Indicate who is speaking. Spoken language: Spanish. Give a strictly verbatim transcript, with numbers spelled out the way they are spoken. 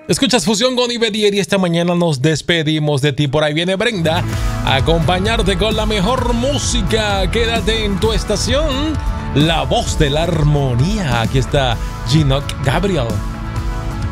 Speaker 1: Escuchas Fusión con Ibedier y esta mañana nos despedimos de ti. Por ahí viene Brenda a acompañarte con la mejor música. Quédate en tu estación, la voz de la armonía. Aquí está Ginoc Gabriel.